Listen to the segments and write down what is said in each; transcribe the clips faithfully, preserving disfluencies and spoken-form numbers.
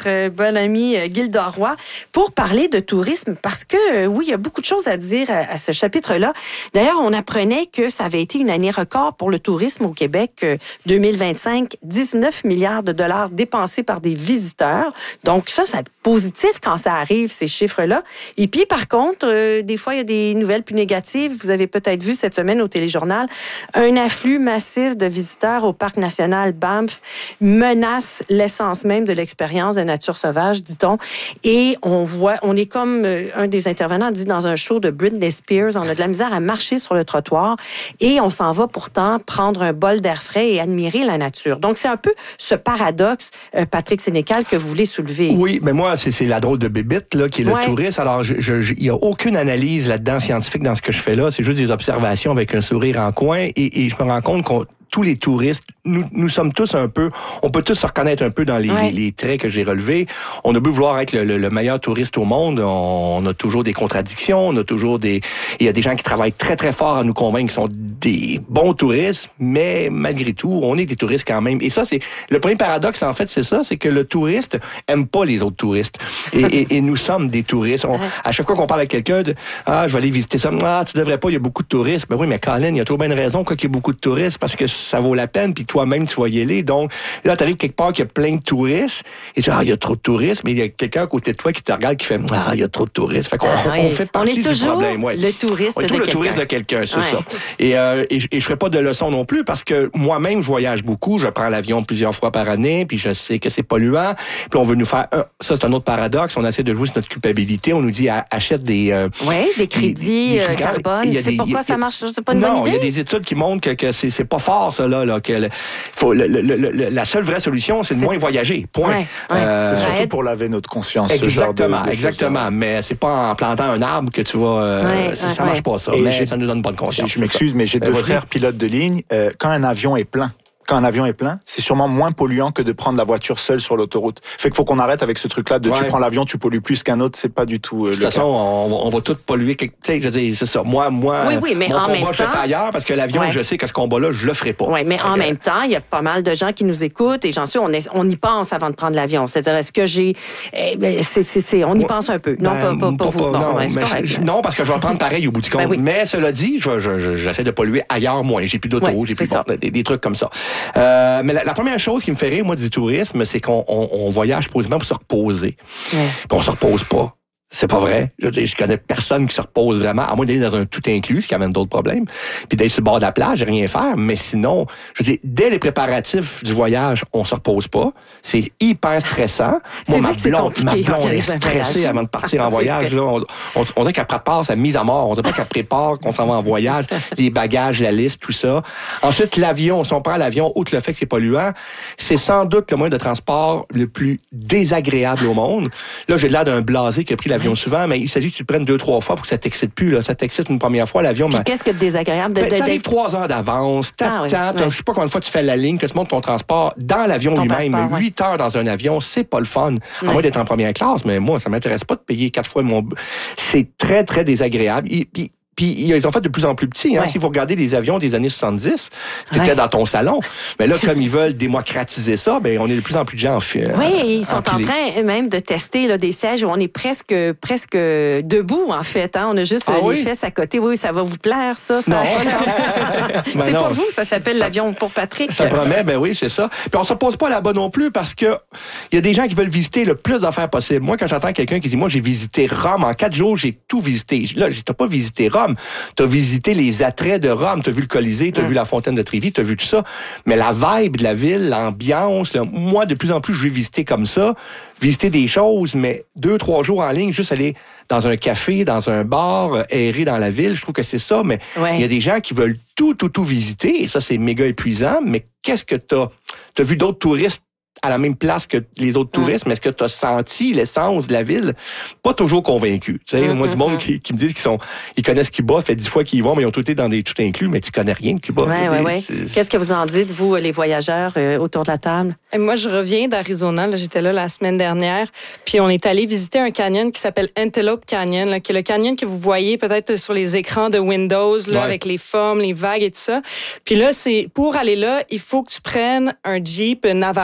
notre bon ami Gilda Roy, pour parler de tourisme, parce que, euh, oui, il y a beaucoup de choses à dire à, à ce chapitre-là. D'ailleurs, on apprenait que ça avait été une année record pour le tourisme au Québec. Euh, deux mille vingt-cinq, dix-neuf milliards de dollars dépensés par des visiteurs. Donc ça, c'est positif quand ça arrive, ces chiffres-là. Et puis, par contre, euh, des fois, il y a des nouvelles plus négatives. Vous avez peut-être vu cette semaine au téléjournal, un afflux massif de visiteurs au parc national Banff menace l'essence même de l'expérience de nature sauvage, dit-on. Et on voit, on est comme euh, un des intervenants dit dans un show de Britney Spears, on a de la misère à marcher sur le trottoir et on s'en va pourtant prendre un bol d'air frais et admirer la nature. Donc, c'est un peu ce paradoxe, euh, Patrick Sénécal, que vous voulez soulever. Oui, mais moi, c'est, c'est la drôle de bébite, là, qui est le ouais. touriste. Alors, il n'y a aucune analyse là-dedans scientifique dans ce que je fais là. C'est juste des observations avec un sourire en coin. Et, et je me rends compte qu'on tous les touristes, nous, nous sommes tous un peu, on peut tous se reconnaître un peu dans les, ouais. les, les traits que j'ai relevés. On a beau vouloir être le, le, le meilleur touriste au monde, on, on a toujours des contradictions, on a toujours des, il y a des gens qui travaillent très très fort à nous convaincre qu'ils sont des bons touristes, mais malgré tout, on est des touristes quand même. Et ça, c'est le premier paradoxe en fait, c'est ça, c'est que le touriste aime pas les autres touristes. Et, et, et nous sommes des touristes. On, à chaque fois qu'on parle avec quelqu'un, de, ah, je vais aller visiter ça, ah, tu devrais pas, il y a beaucoup de touristes. Ben oui, mais Colin, il y a trop bien une raison quoi qu'il y ait beaucoup de touristes, parce que ça vaut la peine, puis toi-même, tu vas y aller. Donc, là, tu arrives quelque part qu'il y a plein de touristes, et tu dis, ah, il y a trop de touristes, mais il y a quelqu'un à côté de toi qui te regarde, qui fait, ah, il y a trop de touristes. Fait qu'on ah, oui. on fait partie on est du problème. Ouais. Le touriste on est de le quelqu'un. touriste de quelqu'un, c'est ouais. ça. Et, euh, et, et je ferai pas de leçon non plus, parce que moi-même, je voyage beaucoup, je prends l'avion plusieurs fois par année, puis je sais que c'est polluant, puis on veut nous faire, un, ça, c'est un autre paradoxe, on essaie de jouer sur notre culpabilité, on nous dit, achète des... Euh, oui, des crédits des, des, des carbone. C'est des, pourquoi ça marche, c'est pas une non, bonne idée? Non, il y a des études qui montrent que, que c'est, c'est pas fort, ça, là, là que le, faut, le, le, le, la seule vraie solution, c'est de c'est... moins voyager. Point. Ouais, ouais. Euh, c'est surtout pour laver notre conscience. Exactement, ce genre de, de exactement. choses. Mais c'est pas en plantant un arbre que tu vas. Euh, ouais, ça, ouais, ça marche ouais. pas ça. Et mais ça nous donne bonne conscience. Je m'excuse, mais j'ai deux vas-y. frères pilotes de ligne. Euh, quand un avion est plein. Quand un avion est plein, c'est sûrement moins polluant que de prendre la voiture seule sur l'autoroute. Fait qu'il faut qu'on arrête avec ce truc-là de ouais. tu prends l'avion, tu pollues plus qu'un autre, c'est pas du tout euh, le cas. De toute façon, on, on va tout polluer. Tu sais, je dis, c'est ça. Moi, moi, oui, oui, mais mon en combat, même je le fais temps, ailleurs parce que l'avion, ouais. je sais que ce combat-là, je le ferai pas. Oui, mais en okay. même temps, il y a pas mal de gens qui nous écoutent et j'en suis, on, est, on y pense avant de prendre l'avion. C'est-à-dire, est-ce que j'ai, eh, ben, c'est, c'est, c'est, on y ouais. pense un peu. Non, ben, pas, pas, pas, pas vous. Pas, bon, non, ouais, mais je, non, parce que je vais prendre pareil au bout du compte. Ben oui. Mais cela dit, je, je, je, j'essaie de polluer ailleurs moins. J'ai plus d'auto, ouais, j'ai plus bon, des, des trucs comme ça. Euh, mais la, la première chose qui me fait rire, moi, du tourisme, c'est qu'on on, on voyage posément pour se reposer. Ouais. Puis on se repose pas. C'est pas vrai. Je veux dire, je connais personne qui se repose vraiment, à moins d'aller dans un tout inclus, ce qui amène d'autres problèmes, puis d'aller sur le bord de la plage et rien faire. Mais sinon, je veux dire, dès les préparatifs du voyage, on se repose pas. C'est hyper stressant. C'est Moi, vrai ma blonde, ma blonde est stressée avant de partir en voyage. Là, on, on, on dirait qu'elle prépare sa mise à mort. On dirait pas qu'elle prépare qu'on s'en va en voyage, les bagages, la liste, tout ça. Ensuite, l'avion. Si on prend l'avion, outre le fait que c'est polluant, c'est sans doute le moyen de transport le plus désagréable au monde. Là, j'ai l'air d'un blasé qui a pris l'avion souvent, mais il s'agit que tu le prennes deux, trois fois pour que ça t'excite plus. Là. Ça t'excite une première fois, l'avion. Puis mais... qu'est-ce que de désagréable? De, ben, de, t'arrives de... trois heures d'avance, t'attends, ah, oui, oui. je sais pas combien de fois tu fais la ligne, que tu montes ton transport dans l'avion ton lui-même. Passeport, huit ouais. heures dans un avion, c'est pas le fun. À moins d'être en première classe, mais moi, ça m'intéresse pas de payer quatre fois mon... C'est très, très désagréable. Et, puis, Puis ils ont fait de plus en plus petits. Hein. Ouais. Si vous regardez les avions des années soixante-dix, c'était ouais. dans ton salon. Mais là, comme ils veulent démocratiser ça, ben on est de plus en plus de gens en fait. Oui, ils sont empilés. En train même de tester là, des sièges où on est presque presque debout en fait. Hein. On a juste ah, les oui? fesses à côté. Oui, ça va vous plaire ça. ça non. c'est ben pas vous, ça s'appelle ça, l'avion pour Patrick. Ça promet, ben oui, c'est ça. Puis on se pose pas là-bas non plus parce que il y a des gens qui veulent visiter le plus d'affaires possible. Moi, quand j'entends quelqu'un qui dit, moi, j'ai visité Rome en quatre jours, j'ai tout visité. Là, j'ai pas visité Rome. T'as visité les attraits de Rome, t'as vu le Colisée, t'as ouais. vu la fontaine de Trévi, t'as vu tout ça. Mais la vibe de la ville, l'ambiance, là, moi, de plus en plus, je vais visiter comme ça, visiter des choses, mais deux, trois jours en ligne, juste aller dans un café, dans un bar, errer dans la ville, je trouve que c'est ça. Mais il ouais. y a des gens qui veulent tout, tout, tout visiter, et ça, c'est méga épuisant. Mais qu'est-ce que t'as? T'as vu d'autres touristes à la même place que les autres touristes, mais est-ce que tu as senti l'essence de la ville? Pas toujours convaincu. Tu sais, mm-hmm. moi, du monde qui, qui me disent qu'ils sont, ils connaissent Cuba, fait dix fois qu'ils y vont, mais ils ont tout été dans des tout inclus, mais tu connais rien de Cuba. Ouais, ouais, ouais. Qu'est-ce que vous en dites, vous, les voyageurs, euh, autour de la table? Et moi, je reviens d'Arizona. Là, j'étais là la semaine dernière, puis on est allé visiter un canyon qui s'appelle Antelope Canyon, là, qui est le canyon que vous voyez peut-être sur les écrans de Windows, là, ouais. avec les formes, les vagues et tout ça. Puis là, c'est pour aller là, il faut que tu prennes un Jeep Navajo, parce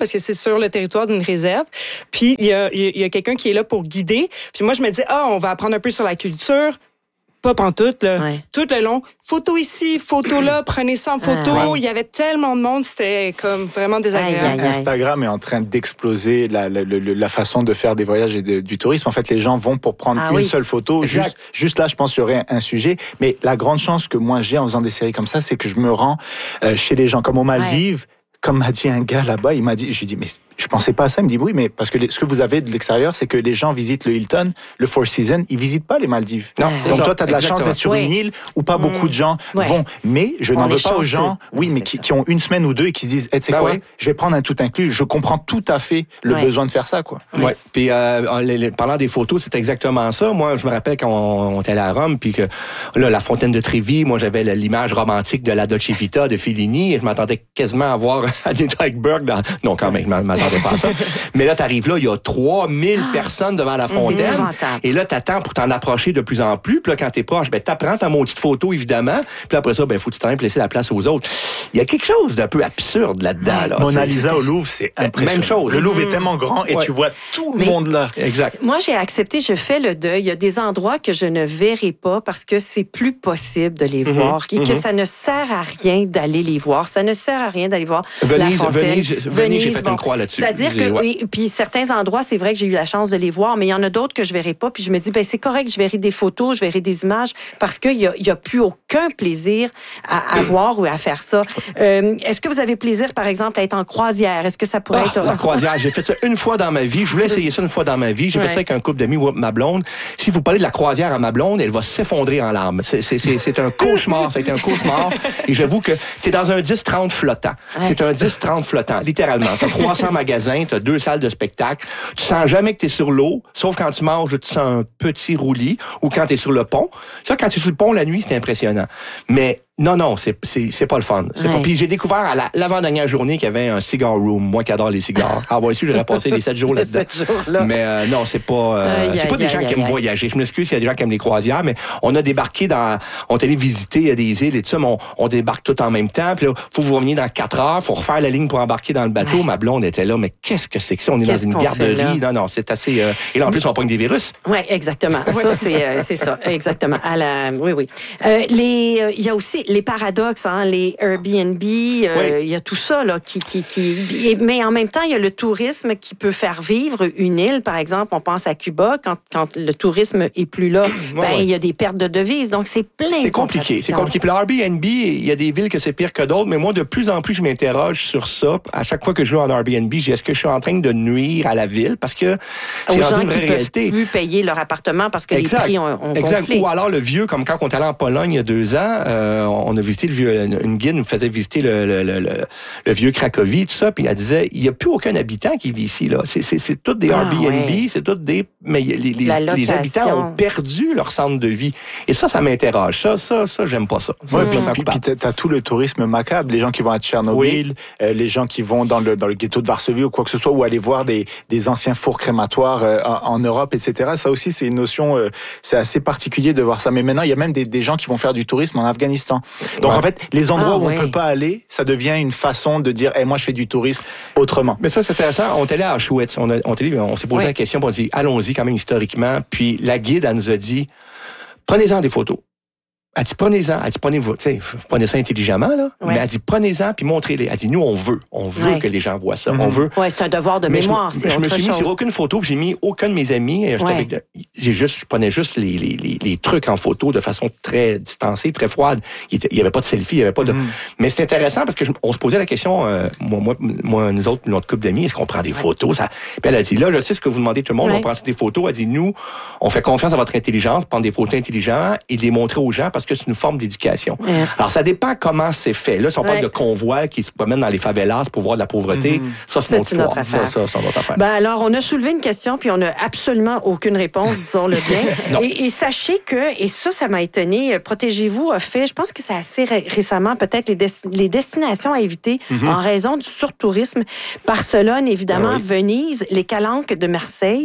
parce que c'est sur le territoire d'une réserve. Puis il y a, il y a quelqu'un qui est là pour guider. Puis moi, je me dis, ah, on va apprendre un peu sur la culture. Pas pantoute, là. Ouais. Tout le long. Photo ici, photo là, prenez ça en photo. Ah, ouais. Il y avait tellement de monde, c'était comme vraiment désagréable. Aïe, aïe, aïe. Instagram est en train d'exploser la, la, la, la façon de faire des voyages et de, du tourisme. En fait, les gens vont pour prendre ah, une oui. seule photo. Juste, juste là, je pense qu'il y aurait un, un sujet. Mais la grande chance que moi j'ai en faisant des séries comme ça, c'est que je me rends euh, chez les gens comme aux Maldives. Ouais. Comme m'a dit un gars là-bas, il m'a dit, je lui ai dit, mais je pensais pas à ça. Il me dit, oui, mais parce que les, ce que vous avez de l'extérieur, c'est que les gens visitent le Hilton, le Four Seasons, ils visitent pas les Maldives. Non, donc ça, toi, tu as de la exactement. chance d'être sur oui. une île où pas mmh. beaucoup de gens ouais. vont. Mais je On n'en veux pas aux gens, oui, mais qui, qui ont une semaine ou deux et qui se disent, hey, tu sais ben quoi, oui. je vais prendre un tout inclus. Je comprends tout à fait le ouais. besoin de faire ça, quoi. Oui. Ouais. Puis euh, les, les, parlant des photos, c'est exactement ça. Moi, je me rappelle quand on, on était allé à Rome, puis que là, la fontaine de Trévi, moi, j'avais l'image romantique de la Dolce Vita de Fellini, et je m'attendais quasiment à voir Anita Ekberg dans... Non, quand même, je m'attendais pas à ça. Mais là, t'arrives là, il y a trois mille ah, personnes devant la fontaine. Et là, t'attends pour t'en approcher de plus en plus. Puis là, quand t'es proche, ben, t'apprends ta maudite photo, évidemment. Puis après ça, ben, faut que tu t'en laisser la place aux autres. Il y a quelque chose d'un peu absurde là-dedans, là. Mona Lisa au Louvre, c'est impressionnant. Même chose. Le Louvre mmh. est tellement grand et ouais. tu vois tout le Mais monde là. Exact. Moi, j'ai accepté, je fais le deuil. Il y a des endroits que je ne verrai pas parce que c'est plus possible de les mmh. voir. Et mmh. que ça ne sert à rien d'aller les voir. Ça ne sert à rien d'aller voir Venise, la fontaine. Venise, Venise, j'ai fait bon. une croix là-dessus. C'est-à-dire que, ouais. oui, puis certains endroits, c'est vrai que j'ai eu la chance de les voir, mais il y en a d'autres que je verrai pas. Puis je me dis, ben c'est correct, je verrai des photos, je verrai des images, parce qu'il y a, il y a plus aucun plaisir à, à voir ou à faire ça. Euh, est-ce que vous avez plaisir, par exemple, à être en croisière? Est-ce que ça pourrait ah, être... La croisière, j'ai fait ça une fois dans ma vie. Je voulais essayer ça une fois dans ma vie. J'ai ouais. fait ça avec un couple d'amis, ma blonde. Si vous parlez de la croisière à ma blonde, elle va s'effondrer en larmes. C'est, c'est, c'est, c'est un cauchemar. C'est un cauchemar. Et j'avoue que t'es dans un dix trente flottant. Ouais. C'est un dix trente flottant, littéralement. T'as trois cents magasins, t'as deux salles de spectacle. Tu sens jamais que t'es sur l'eau, sauf quand tu manges, tu sens un petit roulis, ou quand t'es sur le pont. Ça, quand t'es sur le pont la nuit, c'est impressionnant. Mais non, non, c'est, c'est, c'est pas le fun. C'est ouais. pas... Puis j'ai découvert à la, l'avant-dernière journée qu'il y avait un cigar room. Moi qui adore les cigares. Ah, voilà, ici, j'aurais passé les sept jours là-dedans. sept jours là. Mais euh, non, c'est pas, euh, aïe, c'est pas aïe, des aïe, gens aïe, qui aiment aïe. voyager. Je m'excuse s'il y a des gens qui aiment les croisières, mais on a débarqué dans, on est allé visiter des îles et tout ça, mais on, on débarque tout en même temps. Puis là, faut vous revenir dans quatre heures, faut refaire la ligne pour embarquer dans le bateau. Ouais. Ma blonde était là, mais qu'est-ce que c'est que ça? On est qu'est-ce dans une garderie. Non, non, c'est assez, euh... et là, en plus, on pogne des virus. Oui, exactement. Ça, c'est, euh, c'est ça. Exactement. À la, oui, oui. Euh, les, il euh, y a aussi les paradoxes. Hein, les Airbnb, euh, oui. il y a tout ça là, qui, qui, qui, mais en même temps, il y a le tourisme qui peut faire vivre une île. Par exemple, on pense à Cuba, quand, quand le tourisme est plus là, ben ouais. il y a des pertes de devises. Donc c'est plein. C'est de compliqué. C'est compliqué. Puis le Airbnb, il y a des villes que c'est pire que d'autres, mais moi de plus en plus je m'interroge sur ça. À chaque fois que je vais en Airbnb, je dis est-ce que je suis en train de nuire à la ville parce que c'est aux gens une vraie qui réalité. Peuvent plus payer leur appartement parce que exact. les prix ont, ont exact. gonflé. Ou alors le vieux, comme quand on est allé en Pologne il y a deux ans, euh, on a visité le vieux. Une guide nous faisait visiter le, le, le, le, le vieux Cracovie, tout ça, puis elle disait, il n'y a plus aucun habitant qui vit ici, là. C'est, c'est, c'est tous des ah, Airbnb, ouais. c'est tous des... Mais les, les, les habitants ont perdu leur centre de vie. Et ça, ça m'interroge. Ça, ça, ça, j'aime pas ça. Ouais, puis, puis, puis t'as tout le tourisme macabre, les gens qui vont à Tchernobyl, oui. euh, les gens qui vont dans le, dans le ghetto de Varsovie ou quoi que ce soit, ou aller voir des, des anciens fours crématoires euh, en, en Europe, et cetera. Ça aussi, c'est une notion, euh, c'est assez particulier de voir ça. Mais maintenant, il y a même des, des gens qui vont faire du tourisme en Afghanistan. Donc, ouais. en fait, les endroits ah, où ouais. on peut pas aller, ça devient une façon de dire, hey, moi, je fais du tourisme autrement. Mais ça, c'est intéressant. On est allé à Auschwitz. On, a, on, allé, on s'est posé ouais. la question, on a dit, allons-y quand même historiquement. Puis la guide, elle nous a dit, prenez-en des photos. Elle dit, prenez-en. Elle dit, prenez-vous, tu sais, prenez ça intelligemment, là. Ouais. Mais elle dit, prenez-en puis montrez-les. Elle dit, nous, on veut. On veut ouais. que les gens voient ça. Mm-hmm. On veut. Ouais, c'est un devoir de mais mémoire, je, c'est je autre chose. Je me suis mis sur aucune photo, puis j'ai mis aucun de mes amis. Ouais. Avec, j'ai juste, je prenais juste les, les, les, les trucs en photo de façon très distancée, très froide. Il n'y avait pas de selfie, il n'y avait pas de. Mm-hmm. Mais c'est intéressant parce que je, on se posait la question, euh, moi, moi, moi, nous autres, notre couple d'amis, est-ce qu'on prend des ouais. photos? Ça... Puis elle a dit, là, je sais ce que vous demandez tout le monde, ouais. on prend des photos. Elle dit, nous, on fait confiance à votre intelligence, prendre des photos intelligentes et les montrer aux gens parce que c'est une forme d'éducation. Ouais. Alors, ça dépend comment c'est fait. Là, si on ouais. parle de convois qui se promènent dans les favelas pour voir de la pauvreté, mm-hmm. ça, c'est, c'est notre affaire. Ça, ça, c'est notre affaire. Ben alors, on a soulevé une question, puis on n'a absolument aucune réponse, disons-le bien. et, et sachez que, et ça, ça m'a étonné, Protégez-vous a fait, je pense que c'est assez ré- récemment, peut-être les, des- les destinations à éviter mm-hmm. en raison du surtourisme. Barcelone, évidemment, ben oui. Venise, les Calanques de Marseille,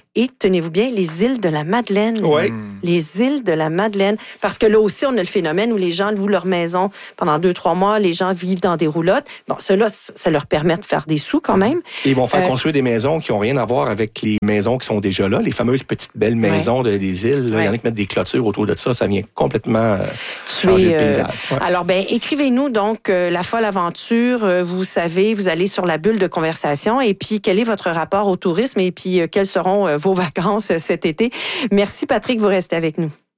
et, tenez-vous bien, les îles de la Madeleine. Oui. Les îles de la Madeleine. Parce que là aussi, on a le phénomène où les gens louent leur maison pendant deux, trois mois. Les gens vivent dans des roulottes. Bon, cela, ça leur permet de faire des sous quand même. Et ils vont faire euh, construire des maisons qui n'ont rien à voir avec les maisons qui sont déjà là. Les fameuses petites belles maisons ouais. de, des îles. Là, ouais. Il y en a qui mettent des clôtures autour de ça. Ça vient complètement euh, changer le paysage. Euh, ouais. Alors, ben, écrivez-nous donc euh, La Folle Aventure. Euh, vous savez, vous allez sur la bulle de conversation. Et puis, quel est votre rapport au tourisme? Et puis, euh, quelles seront euh, vos vacances euh, cet été? Merci, Patrick. Vous restez avec nous.